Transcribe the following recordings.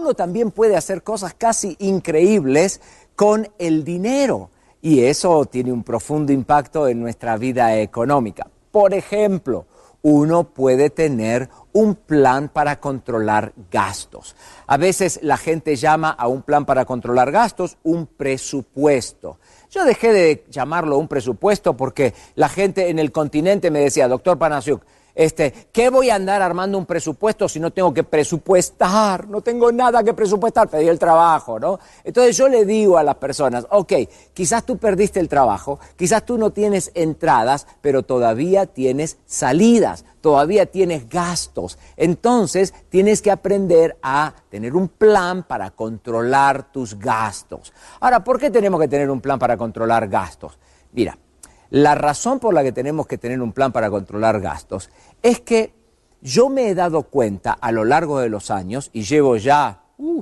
uno también puede hacer cosas casi increíbles con el dinero. Y eso tiene un profundo impacto en nuestra vida económica. Por ejemplo, uno puede tener un plan para controlar gastos. A veces la gente llama a un plan para controlar gastos un presupuesto. Yo dejé de llamarlo un presupuesto porque la gente en el continente me decía, doctor Panasiuk, ¿qué voy a andar armando un presupuesto si no tengo que presupuestar? No tengo nada que presupuestar, pedí el trabajo, ¿no? Entonces yo le digo a las personas, ok, quizás tú perdiste el trabajo, quizás tú no tienes entradas, pero todavía tienes salidas, todavía tienes gastos. Entonces tienes que aprender a tener un plan para controlar tus gastos. Ahora, ¿por qué tenemos que tener un plan para controlar gastos? Mira, la razón por la que tenemos que tener un plan para controlar gastos es que yo me he dado cuenta a lo largo de los años, y llevo ya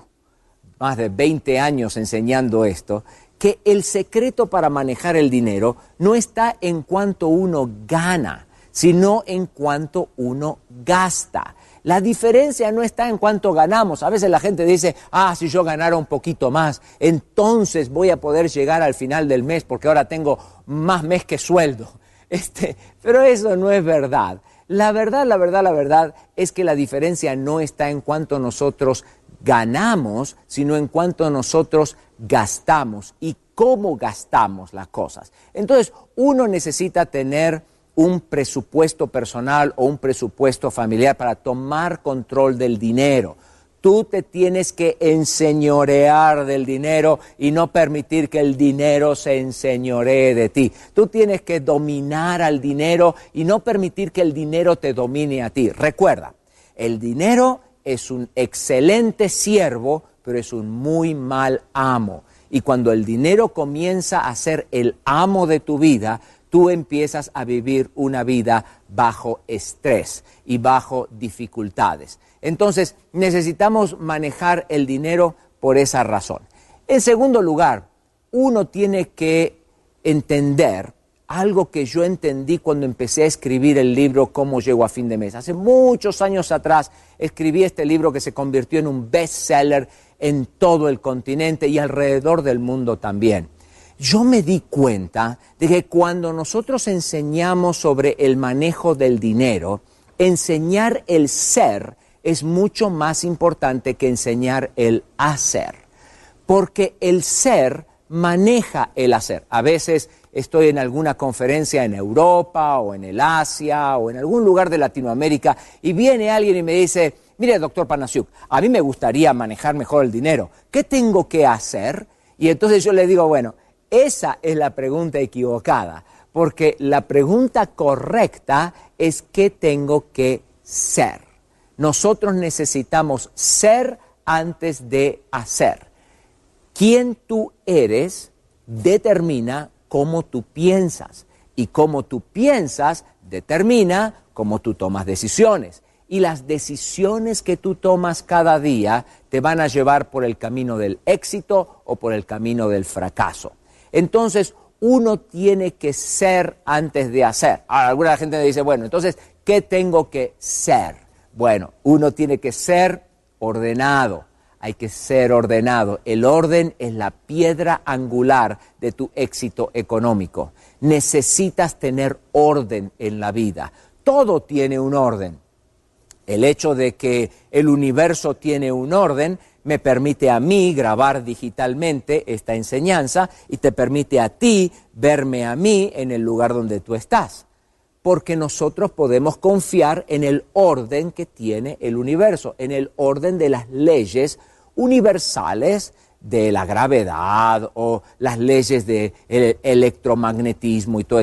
más de 20 años enseñando esto, que el secreto para manejar el dinero no está en cuánto uno gana, sino en cuánto uno gasta. La diferencia no está en cuánto ganamos. A veces la gente dice, si yo ganara un poquito más, entonces voy a poder llegar al final del mes porque ahora tengo más mes que sueldo. Pero eso no es verdad. La verdad es que la diferencia no está en cuánto nosotros ganamos, sino en cuánto nosotros gastamos y cómo gastamos las cosas. Entonces, uno necesita tener un presupuesto personal o un presupuesto familiar para tomar control del dinero. Tú te tienes que enseñorear del dinero y no permitir que el dinero se enseñoree de ti. Tú tienes que dominar al dinero y no permitir que el dinero te domine a ti. Recuerda, el dinero es un excelente siervo, pero es un muy mal amo. Y cuando el dinero comienza a ser el amo de tu vida, tú empiezas a vivir una vida bajo estrés y bajo dificultades. Entonces, necesitamos manejar el dinero por esa razón. En segundo lugar, uno tiene que entender algo que yo entendí cuando empecé a escribir el libro Cómo llego a fin de mes. Hace muchos años atrás escribí este libro que se convirtió en un bestseller en todo el continente y alrededor del mundo también. Yo me di cuenta de que cuando nosotros enseñamos sobre el manejo del dinero, enseñar el ser es mucho más importante que enseñar el hacer. Porque el ser maneja el hacer. A veces estoy en alguna conferencia en Europa o en el Asia o en algún lugar de Latinoamérica y viene alguien y me dice, mire, doctor Panasiuk, a mí me gustaría manejar mejor el dinero. ¿Qué tengo que hacer? Y entonces yo le digo, bueno, esa es la pregunta equivocada, porque la pregunta correcta es ¿qué tengo que ser? Nosotros necesitamos ser antes de hacer. Quién tú eres determina cómo tú piensas, y cómo tú piensas determina cómo tú tomas decisiones. Y las decisiones que tú tomas cada día te van a llevar por el camino del éxito o por el camino del fracaso. Entonces, uno tiene que ser antes de hacer. Ahora, alguna gente me dice, bueno, entonces, ¿qué tengo que ser? Bueno, uno tiene que ser ordenado. Hay que ser ordenado. El orden es la piedra angular de tu éxito económico. Necesitas tener orden en la vida. Todo tiene un orden. El hecho de que el universo tiene un orden me permite a mí grabar digitalmente esta enseñanza y te permite a ti verme a mí en el lugar donde tú estás. Porque nosotros podemos confiar en el orden que tiene el universo, en el orden de las leyes universales de la gravedad o las leyes del electromagnetismo y todas